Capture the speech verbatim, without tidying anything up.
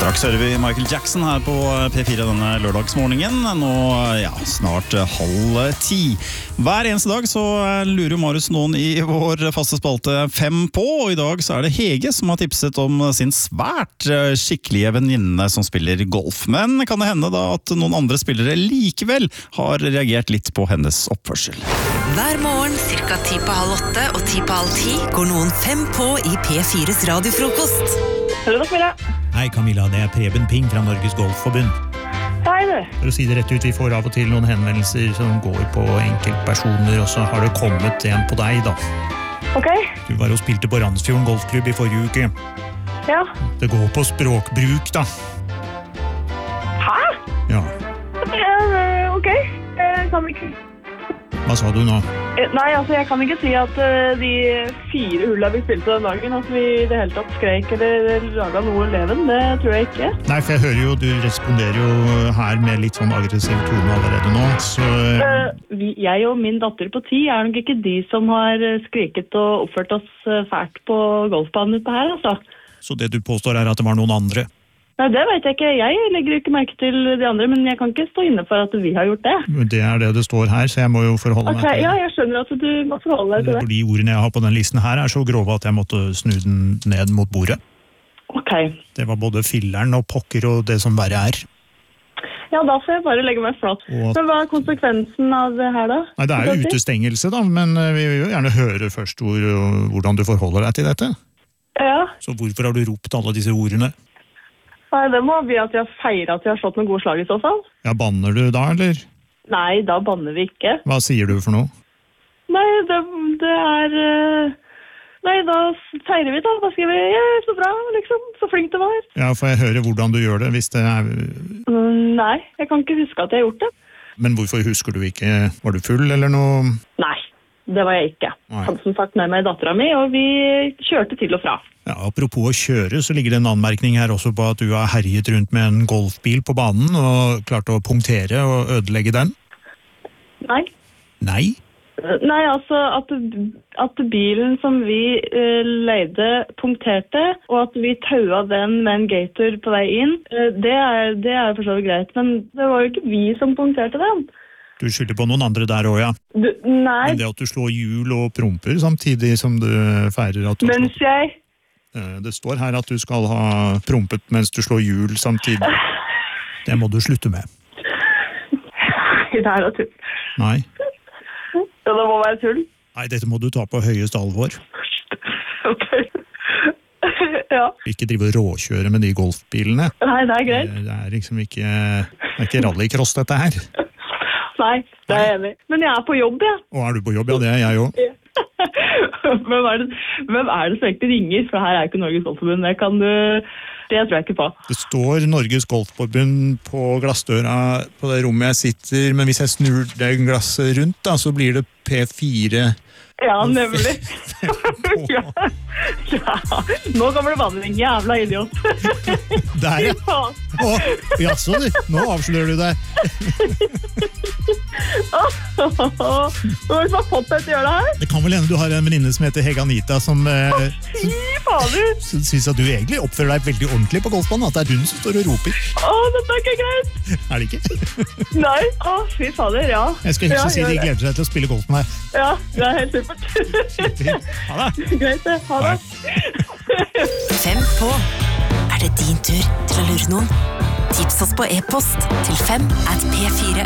Straks hører vi Michael Jackson her på P fire denne lørdagsmorgenen. Nå, ja, snart halv ti. Hver eneste dag så lurer Marius noen i vår faste spalte Fem på, og i dag så er det Hege som har tipset om sin svært skikkelige venninne som spiller golf. Men kan det hende da at noen andre spillere likevel har reagert litt på hennes oppførsel? Hver morgen, cirka ti på halv åtte og ti på halv ti, går noen Fem på i P fires radiofrokost. Hallo, Camilla. Hei Camilla, det er Preben Ping fra Norges Golfforbund. Hei du. For å si det rett ut, vi får av og til noen henvendelser som går på enkeltpersoner, og så har det kommet en på deg da. Ok. Du var og spilte på Randsfjorden Golfklubb i forrige uke. Ja. Det går på språkbruk da. Hæ? Ja. Eh, ok. Jeg kan ikke... Hva sa du nå? Eh, Nei, altså jeg kan ikke si at eh, de fire hullene vi spilte den dagen, at vi i det hele tatt skrek eller laget noe leven, det tror jeg ikke. Nei, for jeg hører jo, du responderer jo her med litt sånn aggressiv tone allerede nå, så... Eh, vi, jeg og min datter på ti er nok ikke de som har eh, skriket og oppført oss eh, fælt på golfbanen ute her, altså. Så det du påstår er at det var noen andre? Nei, det vet jeg ikke. Jeg legger ikke merke til de andre, men jeg kan ikke stå inne for at vi har gjort det. Det er det det står her, så jeg må jo forholde Ok, meg til det. ja, jeg skjønner at du må forholde deg til det. For de ordene jeg har på den listen her er så grove at jeg måtte snu den ned mot bordet. Ok. Det var både filleren og pokker og det som verre er. Ja, da får jeg bare legge meg flat. Og- Men hva er konsekvensen av det her da? Nei, det er jo utestengelse da, men vi vil jo gjerne høre først hvor, hvordan du forholder deg til dette. Ja, Så hvorfor har du ropt alle disse ordene? Nei, det må bli at jeg feirer at jeg har slått noen gode slag i så fall. Ja, banner du da, eller? Nei, da banner vi ikke. Hva sier du for noe? Nei, det, det er... eh, Nei, da feirer vi da. Da skriver vi, ja, så bra, liksom. Så flink det var. Ja, får jeg høre hvordan du gjør det, hvis det er... Mm, Nei, jeg kan ikke huske at jeg har gjort det. Men hvorfor husker du ikke? Var du full, eller noe? Nei, det var jeg ikke. Nei. Jeg hadde som sagt med meg datteren min, og vi kjørte til og fra. Ja, apropos å kjøre, så ligger det en anmerkning her også på at du har herjet rundt med en golfbil på banen og klart å punktere og ødelegge den. Nei. Nei? Nei, altså at, at bilen som vi eh, leide punkterte, og at vi taua den med en gator på vei inn, eh, det, er, det er for så vidt greit, men det var jo ikke vi som punkterte den. Du skylder på noen andre der også, ja. Du, nei, Men det at du slår hjul og promper samtidig som du feirer at du har mens slått... jeg... Eh, Det står her at du skal ha prompet mens du slår hjul samtidig. Det må du slutte med. Det er noe tull. Nei. Ja, det må være tull. Nei, dette må du ta på høyest alvor. Ok. Ja. Ikke drive og råkjøre med de golfbilene. Nei, det er greit. Det er liksom ikke, det er ikke rallycross dette her. Nei, det er jeg enig. Men jeg er på jobb, ja. Og er du på jobb? Ja, det er jeg også. Hvem er, det, hvem er det som egentlig ringer? For her er ikke Norges Golfforbund. Det, kan du, det tror jeg ikke på. Det står Norges Golfforbund på glassdøra på det rommet jeg sitter, men hvis jeg snur det glasset rundt, da, så blir det P fire. Ja, nemlig. Ja. Ja. Nå kommer det vanlig, jævla idiot. Der, ja. Ja. Å, jaså du, nå avslører du deg. Hvem er det som har fått deg til å gjøre det her? Det kan vel hende du har en venninne som heter Hege Anita, som eh, Fy fader! som synes at du egentlig oppfører deg veldig ordentlig på golfbanen, at det er hun som står og roper. Å, dette er ikke greit. Er det ikke? Nei, å, fy fader, ja. Jeg skal hilse Ja, og si gjør de det. gleder seg til å spille golf med deg. Ja, det er helt supert. Ha det. Greit det, ha det. Fem på. Er det din tur til å lure noen? Tips oss på e-post til fem at p fire